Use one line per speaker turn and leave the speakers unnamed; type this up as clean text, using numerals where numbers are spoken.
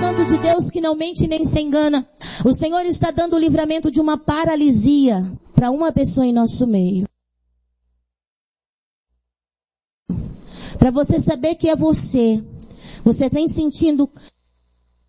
Santo de Deus que não mente nem se engana. O Senhor está dando o livramento de uma paralisia para uma pessoa em nosso meio. Para você saber que é você. Você vem sentindo